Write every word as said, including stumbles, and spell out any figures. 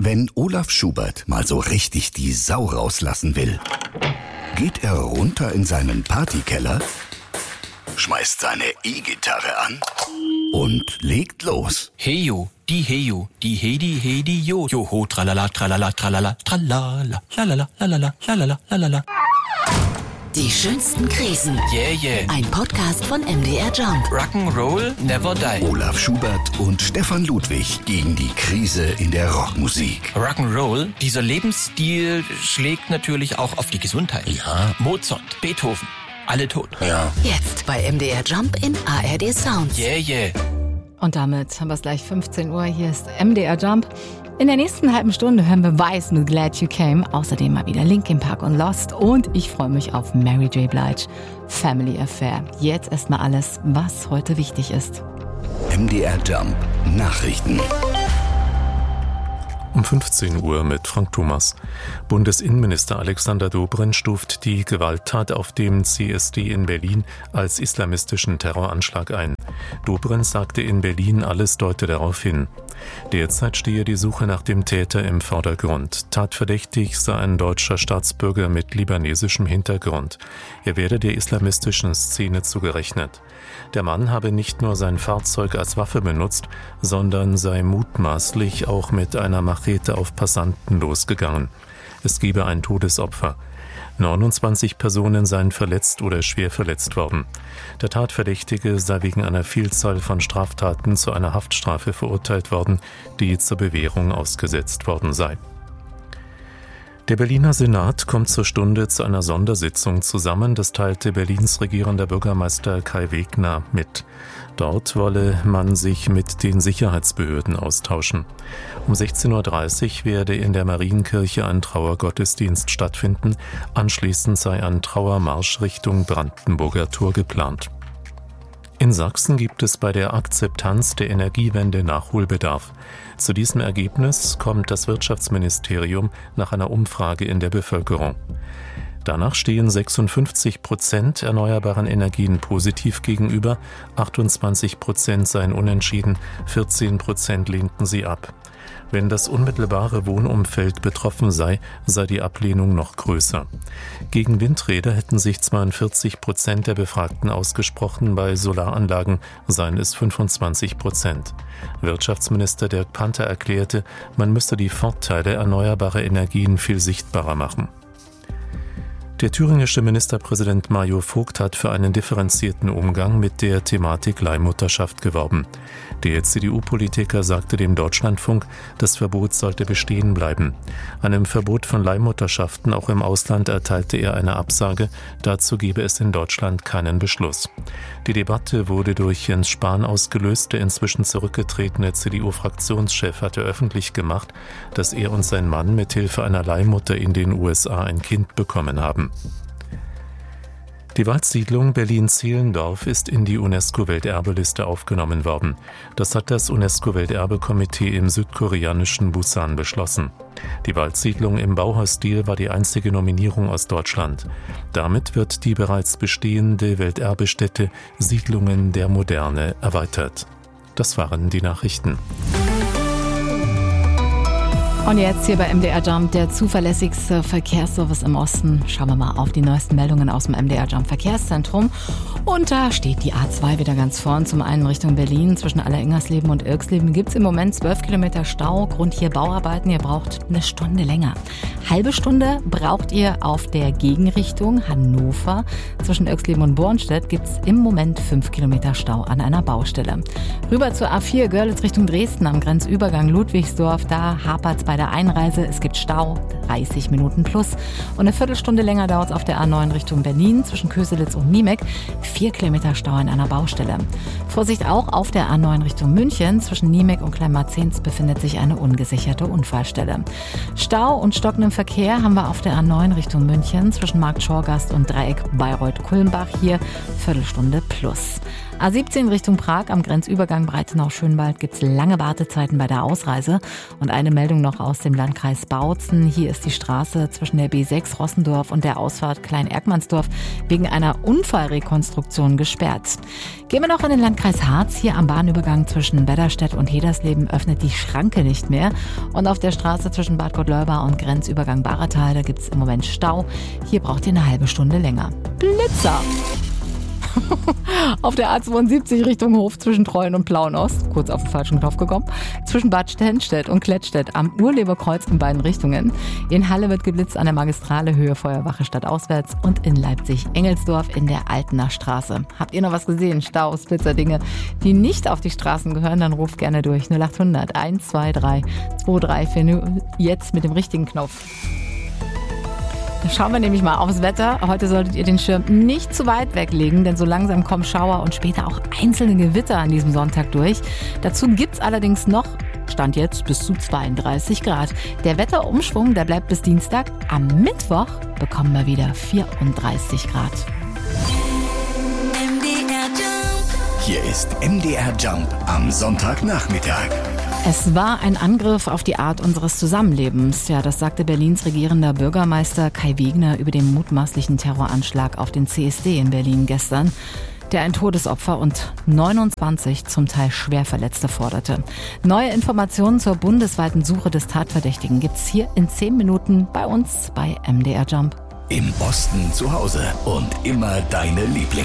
Wenn Olaf Schubert mal so richtig die Sau rauslassen will, geht er runter in seinen Partykeller, schmeißt seine E-Gitarre an und legt los. Heyo, die Heyo, die Hedi, Hedi, Jo, Joho, tralala, tralala, tralala, tralala, lalala, lalala, lalala, lalala. Die schönsten Krisen. Yeah, yeah. Ein Podcast von M D R Jump. Rock'n'Roll never die. Olaf Schubert und Stefan Ludwig gegen die Krise in der Rockmusik. Rock'n'Roll, dieser Lebensstil schlägt natürlich auch auf die Gesundheit. Ja. Mozart, Beethoven, alle tot. Ja. Jetzt bei M D R Jump in A R D Sounds. Yeah, yeah. Und damit haben wir es gleich fünfzehn Uhr. Hier ist M D R Jump. In der nächsten halben Stunde hören wir Weiß mit Glad You Came. Außerdem mal wieder Linkin Park und Lost. Und ich freue mich auf Mary J. Blige, Family Affair. Jetzt erstmal alles, was heute wichtig ist. M D R Jump Nachrichten. Um fünfzehn Uhr mit Frank Thomas. Bundesinnenminister Alexander Dobrindt stuft die Gewalttat auf dem C S D in Berlin als islamistischen Terroranschlag ein. Dobrindt sagte in Berlin, alles deute darauf hin. Derzeit stehe die Suche nach dem Täter im Vordergrund. Tatverdächtig sei ein deutscher Staatsbürger mit libanesischem Hintergrund. Er werde der islamistischen Szene zugerechnet. Der Mann habe nicht nur sein Fahrzeug als Waffe benutzt, sondern sei mutmaßlich auch mit einer Machete auf Passanten losgegangen. Es gebe ein Todesopfer. neunundzwanzig Personen seien verletzt oder schwer verletzt worden. Der Tatverdächtige sei wegen einer Vielzahl von Straftaten zu einer Haftstrafe verurteilt worden, die zur Bewährung ausgesetzt worden sei. Der Berliner Senat kommt zur Stunde zu einer Sondersitzung zusammen, das teilte Berlins regierender Bürgermeister Kai Wegner mit. Dort wolle man sich mit den Sicherheitsbehörden austauschen. Um sechzehn Uhr dreißig werde in der Marienkirche ein Trauergottesdienst stattfinden, anschließend sei ein Trauermarsch Richtung Brandenburger Tor geplant. In Sachsen gibt es bei der Akzeptanz der Energiewende Nachholbedarf. Zu diesem Ergebnis kommt das Wirtschaftsministerium nach einer Umfrage in der Bevölkerung. Danach stehen sechsundfünfzig Prozent erneuerbaren Energien positiv gegenüber, achtundzwanzig Prozent seien unentschieden, vierzehn Prozent lehnten sie ab. Wenn das unmittelbare Wohnumfeld betroffen sei, sei die Ablehnung noch größer. Gegen Windräder hätten sich zweiundvierzig Prozent der Befragten ausgesprochen, bei Solaranlagen seien es fünfundzwanzig Prozent. Wirtschaftsminister Dirk Panther erklärte, man müsse die Vorteile erneuerbarer Energien viel sichtbarer machen. Der thüringische Ministerpräsident Mario Vogt hat für einen differenzierten Umgang mit der Thematik Leihmutterschaft geworben. Der C D U-Politiker sagte dem Deutschlandfunk, das Verbot sollte bestehen bleiben. Einem Verbot von Leihmutterschaften auch im Ausland erteilte er eine Absage, dazu gebe es in Deutschland keinen Beschluss. Die Debatte wurde durch Jens Spahn ausgelöst, der inzwischen zurückgetretene C D U-Fraktionschef hatte öffentlich gemacht, dass er und sein Mann mit Hilfe einer Leihmutter in den U S A ein Kind bekommen haben. Die Waldsiedlung Berlin-Zehlendorf ist in die UNESCO-Welterbeliste aufgenommen worden. Das hat das UNESCO-Welterbekomitee im südkoreanischen Busan beschlossen. Die Waldsiedlung im Bauhausstil war die einzige Nominierung aus Deutschland. Damit wird die bereits bestehende Welterbestätte Siedlungen der Moderne erweitert. Das waren die Nachrichten. Und jetzt hier bei M D R Jump, der zuverlässigste Verkehrsservice im Osten. Schauen wir mal auf die neuesten Meldungen aus dem M D R Jump Verkehrszentrum. Und da steht die A zwei wieder ganz vorn. Zum einen Richtung Berlin. Zwischen Allersingersleben und Irksleben gibt es im Moment zwölf Kilometer Stau. Grund hier Bauarbeiten. Ihr braucht eine Stunde länger. Halbe Stunde braucht ihr auf der Gegenrichtung Hannover. Zwischen Irksleben und Bornstedt gibt es im Moment fünf Kilometer Stau an einer Baustelle. Rüber zur A vier Görlitz Richtung Dresden am Grenzübergang Ludwigsdorf. Da hapert es bei der Einreise. Es gibt Stau, dreißig Minuten plus. Und eine Viertelstunde länger dauert es auf der A neun Richtung Berlin zwischen Köselitz und Niemek. Vier Kilometer Stau an einer Baustelle. Vorsicht auch auf der A neun Richtung München. Zwischen Niemek und Kleinmarzens befindet sich eine ungesicherte Unfallstelle. Stau und stockenden Verkehr haben wir auf der A neun Richtung München zwischen Markt Schorgast und Dreieck Bayreuth-Kulmbach. Hier Viertelstunde plus. A siebzehn Richtung Prag am Grenzübergang Breitenau-Schönwald gibt es lange Wartezeiten bei der Ausreise. Und eine Meldung noch aus dem Landkreis Bautzen. Hier ist die Straße zwischen der B sechs Rossendorf und der Ausfahrt Klein-Erkmannsdorf wegen einer Unfallrekonstruktion gesperrt. Gehen wir noch in den Landkreis Harz. Hier am Bahnübergang zwischen Wedderstedt und Hedersleben öffnet die Schranke nicht mehr. Und auf der Straße zwischen Bad Gottleuba und Grenzübergang Bahretal, da gibt es im Moment Stau. Hier braucht ihr eine halbe Stunde länger. Blitzer! Auf der A zweiundsiebzig Richtung Hof zwischen Treuen und Plauenost, kurz auf den falschen Knopf gekommen, zwischen Bad Stenstedt und Klettstedt am Urleberkreuz in beiden Richtungen. In Halle wird geblitzt an der Magistrale Höhe Feuerwache stadtauswärts und in Leipzig-Engelsdorf in der Altener Straße. Habt ihr noch was gesehen? Staus, Blitzerdinge, die nicht auf die Straßen gehören, dann ruft gerne durch null acht hundert eins zwei drei zwei drei vier null jetzt mit dem richtigen Knopf. Schauen wir nämlich mal aufs Wetter. Heute solltet ihr den Schirm nicht zu weit weglegen, denn so langsam kommen Schauer und später auch einzelne Gewitter an diesem Sonntag durch. Dazu gibt's allerdings noch, Stand jetzt, bis zu zweiunddreißig Grad. Der Wetterumschwung, der bleibt bis Dienstag. Am Mittwoch bekommen wir wieder vierunddreißig Grad. Hier ist M D R Jump am Sonntagnachmittag. Es war ein Angriff auf die Art unseres Zusammenlebens. Ja, das sagte Berlins regierender Bürgermeister Kai Wegner über den mutmaßlichen Terroranschlag auf den C S D in Berlin gestern, der ein Todesopfer und neunundzwanzig zum Teil Schwerverletzte forderte. Neue Informationen zur bundesweiten Suche des Tatverdächtigen gibt's hier in zehn Minuten bei uns bei M D R Jump. Im Osten zu Hause und immer deine Lieblings